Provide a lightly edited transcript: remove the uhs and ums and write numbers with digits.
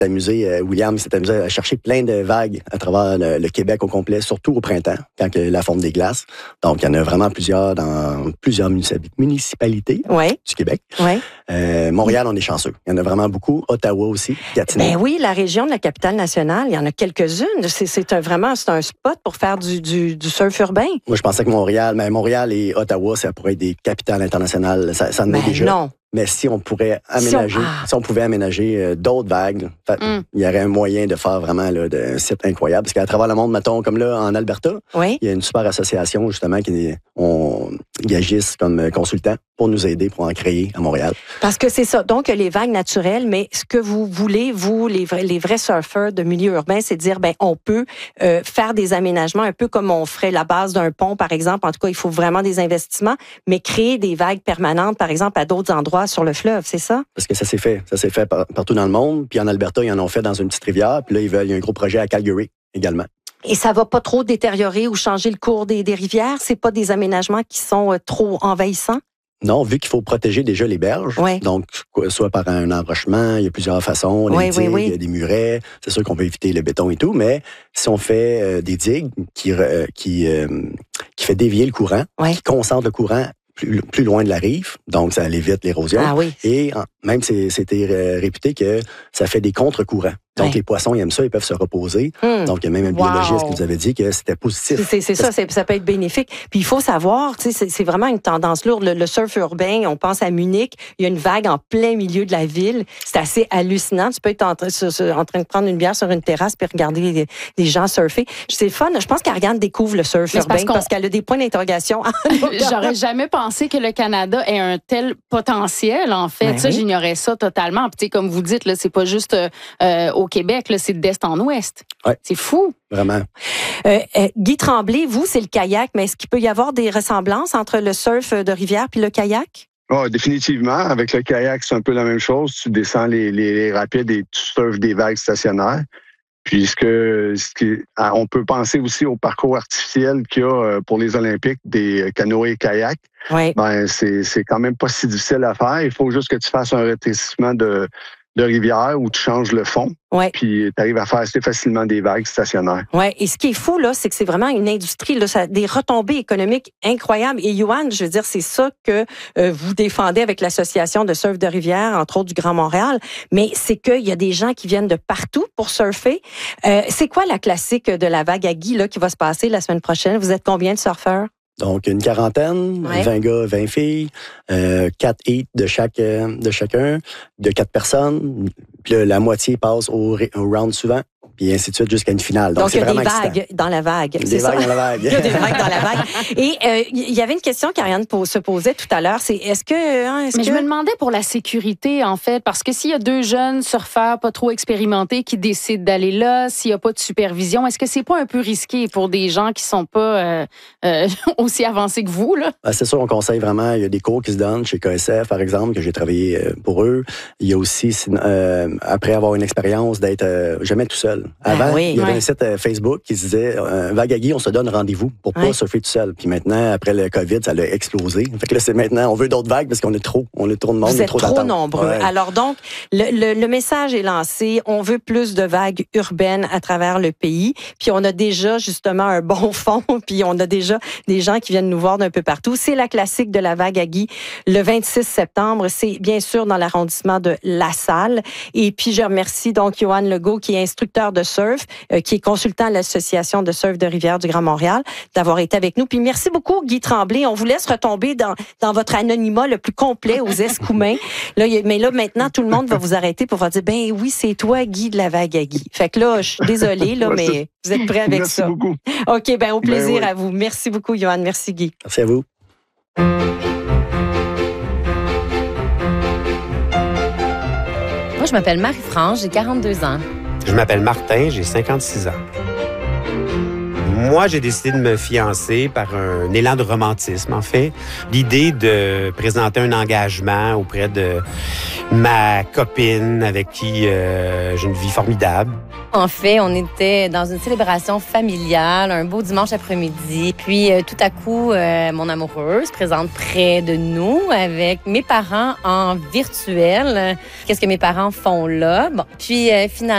amusé, William s'est amusé à chercher plein de vagues à travers le Québec au complet, surtout au printemps, quand la fonte des glaces. Donc, il y en a vraiment plusieurs dans plusieurs municipalités du Québec. Montréal, on est chanceux. Il y en a vraiment beaucoup. Ottawa aussi, Gatineau. Ben oui, la région de la capitale nationale, il y en a quelques-unes. C'est un spot pour faire du surf urbain. Moi, je pensais que Montréal et Ottawa, ça pourrait être des capitales internationales. Ça en est déjà. Non. Mais si on pourrait aménager, si on pouvait aménager d'autres vagues, il y aurait un moyen de faire vraiment un site incroyable. Parce qu'à travers le monde, mettons, comme là, en Alberta, il y a une super association, justement, qui agissent comme consultants pour nous aider pour en créer à Montréal. Parce que c'est ça. Donc, les vagues naturelles, mais ce que vous voulez, vous, les vrais surfeurs de milieu urbain, c'est de dire, on peut faire des aménagements un peu comme on ferait la base d'un pont, par exemple. En tout cas, il faut vraiment des investissements, mais créer des vagues permanentes, par exemple, à d'autres endroits sur le fleuve, c'est ça? Parce que ça s'est fait. Ça s'est fait partout dans le monde. Puis en Alberta, ils en ont fait dans une petite rivière. Puis là, il y a un gros projet à Calgary également. Et ça va pas trop détériorer ou changer le cours des rivières? C'est pas des aménagements qui sont trop envahissants? Non, vu qu'il faut protéger déjà les berges, donc soit par un embrochement, il y a plusieurs façons, les digues, il y a des murets, c'est sûr qu'on peut éviter le béton et tout, mais si on fait des digues qui fait dévier le courant, qui concentre le courant plus loin de la rive, donc ça évite l'érosion. Et même c'était réputé que ça fait des contre-courants. Donc, les poissons, ils aiment ça, ils peuvent se reposer. Donc, il y a même un biologiste qui nous avait dit que c'était positif. C'est ça, ça peut être bénéfique. Puis, il faut savoir, c'est vraiment une tendance lourde. Le surf urbain, on pense à Munich, il y a une vague en plein milieu de la ville. C'est assez hallucinant. Tu peux être en train de prendre une bière sur une terrasse puis regarder des gens surfer. C'est fun. Je pense qu'Ariane découvre le surf urbain parce qu'elle a des points d'interrogation. J'aurais jamais pensé que le Canada ait un tel potentiel, en fait. Ça, j'ignorais ça totalement. Puis, comme vous dites, là, c'est pas juste au Québec, là, c'est d'est en ouest. C'est fou. Vraiment. Guy Tremblay, vous, c'est le kayak, mais est-ce qu'il peut y avoir des ressemblances entre le surf de rivière puis le kayak? Oh, définitivement. Avec le kayak, c'est un peu la même chose. Tu descends les rapides et tu surfes des vagues stationnaires. Puis on peut penser aussi au parcours artificiel qu'il y a pour les Olympiques des canoës et kayaks. C'est quand même pas si difficile à faire. Il faut juste que tu fasses un rétrécissement de rivière où tu changes le fond. Puis tu arrives à faire assez facilement des vagues stationnaires. Et ce qui est fou, là, c'est que c'est vraiment une industrie, là, ça a des retombées économiques incroyables. Et Yohan, je veux dire, c'est ça que vous défendez avec l'Association de surf de rivière, entre autres du Grand Montréal. Mais c'est qu'il y a des gens qui viennent de partout pour surfer. C'est quoi la classique de la vague à Guy là, qui va se passer la semaine prochaine? Vous êtes combien de surfeurs? Donc, une quarantaine, 20 gars, 20 filles, 4 heats de chacun, de 4 personnes. Puis là, la moitié passe au round suivant, puis ainsi de suite jusqu'à une finale. Donc, il y a des vagues dans la vague. Des vagues dans la vague. Il y a des vagues dans la vague. Et il y avait une question qu'Ariane se posait tout à l'heure, c'est je me demandais pour la sécurité, en fait, parce que s'il y a 2 jeunes surfeurs pas trop expérimentés qui décident d'aller là, s'il n'y a pas de supervision, est-ce que c'est pas un peu risqué pour des gens qui sont pas aussi avancés que vous, là? C'est sûr, on conseille vraiment. Il y a des cours qui se donnent chez KSF, par exemple, que j'ai travaillé pour eux. Il y a aussi, après avoir une expérience, d'être jamais tout seul. Avant, il y avait un site Facebook qui se disait Vague à Guy, on se donne rendez-vous pour pas surfer tout seul. Puis maintenant, après le COVID, ça a explosé. Fait que là, c'est maintenant, on veut d'autres vagues parce qu'on est trop. On est trop de monde. Vous êtes trop d'attente. nombreux. Alors donc, le message est lancé. On veut plus de vagues urbaines à travers le pays. Puis on a déjà justement un bon fond. Puis on a déjà des gens qui viennent nous voir d'un peu partout. C'est la classique de la Vague à Guy le 26 septembre. C'est bien sûr dans l'arrondissement de La Salle. Et puis je remercie donc Yohan Legault, qui est instructeur de surf, qui est consultant à l'Association de surf de rivière du Grand Montréal, d'avoir été avec nous. Puis merci beaucoup, Guy Tremblay. On vous laisse retomber dans votre anonymat le plus complet aux Escoumins. Mais là, maintenant, tout le monde va vous arrêter pour vous dire, ben oui, c'est toi, Guy, de la Vague à Guy. Fait que là, je suis désolée, là, mais vous êtes prêts avec ça. Merci beaucoup. OK, ben au plaisir à vous. Merci beaucoup, Yohan. Merci, Guy. Merci à vous. Moi, je m'appelle Marie-France, j'ai 42 ans. Je m'appelle Martin, j'ai 56 ans. Moi, j'ai décidé de me fiancer par un élan de romantisme, en fait. L'idée de présenter un engagement auprès de ma copine avec qui j'ai une vie formidable. En fait, on était dans une célébration familiale, un beau dimanche après-midi. Puis, tout à coup, mon amoureux se présente près de nous avec mes parents en virtuel. Qu'est-ce que mes parents font là? Bon, puis finalement,